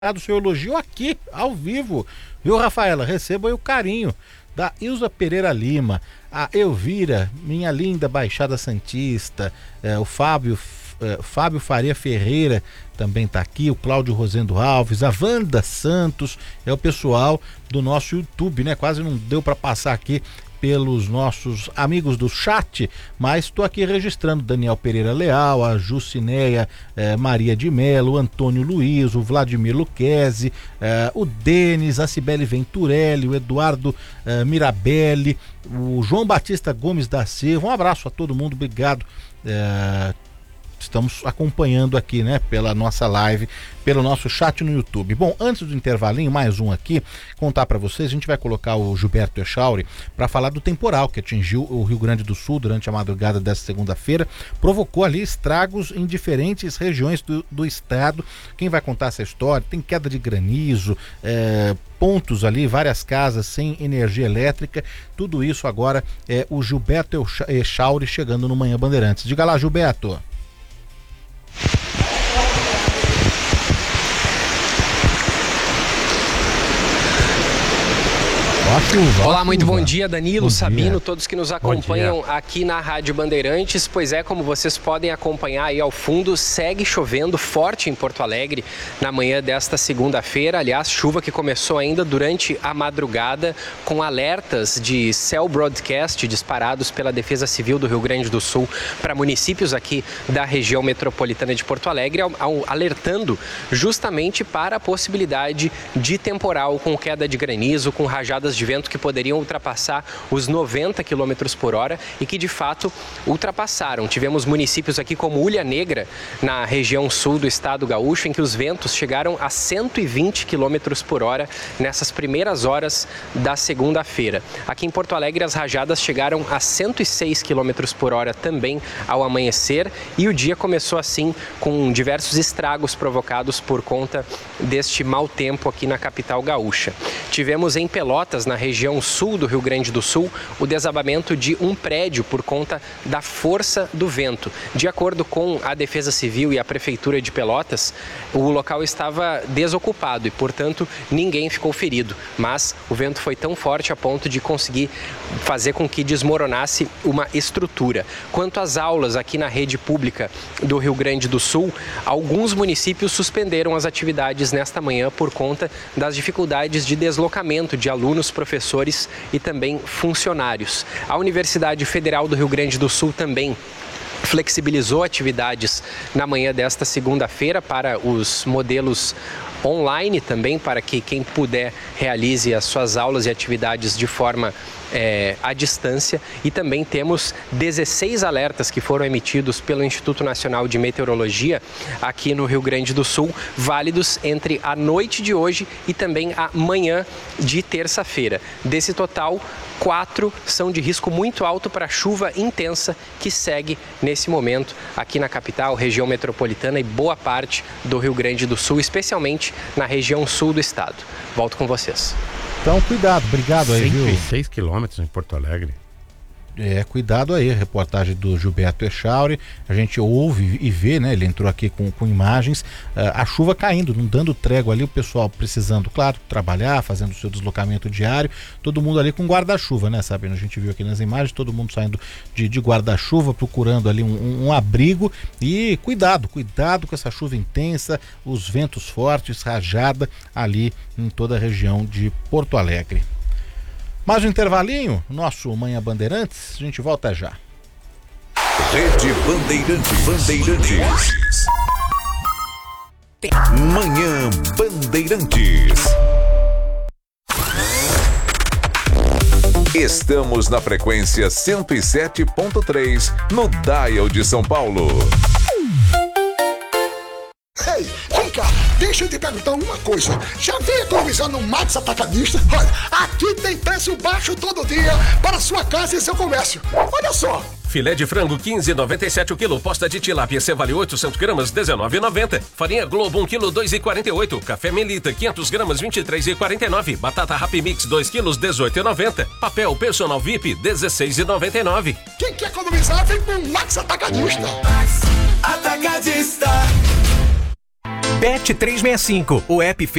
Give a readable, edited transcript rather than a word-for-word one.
do seu elogio aqui, ao vivo. Viu, Rafaela? Receba aí o carinho da Ilza Pereira Lima, a Elvira, minha linda Baixada Santista, o Fábio Faria Ferreira também está aqui, o Cláudio Rosendo Alves, a Wanda Santos, é o pessoal do nosso YouTube, né? Quase não deu para passar aqui pelos nossos amigos do chat, mas estou aqui registrando Daniel Pereira Leal, a Jucineia Maria de Melo, o Antônio Luiz, o Vladimir Luquezzi, o Denis, a Cibele Venturelli, o Eduardo Mirabelli, o João Batista Gomes da Silva. Um abraço a todo mundo, obrigado. Estamos acompanhando aqui, né, pela nossa live, pelo nosso chat no YouTube. Bom, antes do intervalinho, mais um aqui, contar para vocês, a gente vai colocar o Gilberto Echauri para falar do temporal que atingiu o Rio Grande do Sul durante a madrugada desta segunda-feira, provocou ali estragos em diferentes regiões do estado. Quem vai contar essa história? Tem queda de granizo, pontos ali, várias casas sem energia elétrica, tudo isso agora é o Gilberto Echauri chegando no Manhã Bandeirantes. Diga lá, Gilberto. Olá, muito bom dia, Danilo, Sabino, todos que nos acompanham aqui na Rádio Bandeirantes. Pois é, como vocês podem acompanhar aí ao fundo, segue chovendo forte em Porto Alegre na manhã desta segunda-feira. Aliás, chuva que começou ainda durante a madrugada, com alertas de cell broadcast disparados pela Defesa Civil do Rio Grande do Sul para municípios aqui da região metropolitana de Porto Alegre, alertando justamente para a possibilidade de temporal com queda de granizo, com rajadas de vento que poderiam ultrapassar os 90 km por hora e que de fato ultrapassaram. Tivemos municípios aqui como Ulha Negra, na região sul do estado gaúcho, em que os ventos chegaram a 120 km por hora nessas primeiras horas da segunda-feira. Aqui em Porto Alegre as rajadas chegaram a 106 km por hora também ao amanhecer, e o dia começou assim com diversos estragos provocados por conta deste mau tempo aqui na capital gaúcha. Tivemos em Pelotas, na região sul do Rio Grande do Sul, o desabamento de um prédio por conta da força do vento. De acordo com a Defesa Civil e a Prefeitura de Pelotas, o local estava desocupado e, portanto, ninguém ficou ferido. Mas o vento foi tão forte a ponto de conseguir fazer com que desmoronasse uma estrutura. Quanto às aulas aqui na rede pública do Rio Grande do Sul, alguns municípios suspenderam as atividades nesta manhã por conta das dificuldades de deslocamento de alunos, professores e também funcionários. A Universidade Federal do Rio Grande do Sul também flexibilizou atividades na manhã desta segunda-feira para os modelos online também, para que quem puder realize as suas aulas e atividades de forma à distância. E também temos 16 alertas que foram emitidos pelo Instituto Nacional de Meteorologia aqui no Rio Grande do Sul, válidos entre a noite de hoje e também a manhã de terça-feira. Desse total, 4 são de risco muito alto para chuva intensa que segue nesse momento aqui na capital, região metropolitana e boa parte do Rio Grande do Sul, especialmente na região sul do estado. Volto com vocês. Então, cuidado, obrigado aí, viu? 106 quilômetros em Porto Alegre. Cuidado aí, reportagem do Gilberto Echauri, a gente ouve e vê, né, ele entrou aqui com imagens, a chuva caindo, não dando trégua ali, o pessoal precisando, claro, trabalhar, fazendo o seu deslocamento diário, todo mundo ali com guarda-chuva, né, Sabino? A gente viu aqui nas imagens, todo mundo saindo de guarda-chuva, procurando ali um abrigo, e cuidado com essa chuva intensa, os ventos fortes, rajada ali em toda a região de Porto Alegre. Mais um intervalinho, nosso Manhã Bandeirantes, a gente volta já. Rede Bandeirantes. Manhã Bandeirantes. Estamos na frequência 107.3 no Dial de São Paulo. Ei, vem cá, deixa eu te perguntar uma coisa. Já veio economizar no Max Atacadista? Olha, aqui tem preço baixo todo dia para sua casa e seu comércio. Olha só. Filé de frango 15,97 o quilo. Posta de tilápia C-Vale 800 gramas 19,90. Farinha Globo 1 quilo 2,48. Café Melita 500 gramas 23,49. Batata Happy Mix 2 quilos 18,90. Papel Personal VIP 16,99. Quem quer economizar vem com o Max Atacadista. Max Atacadista. Bet365, o app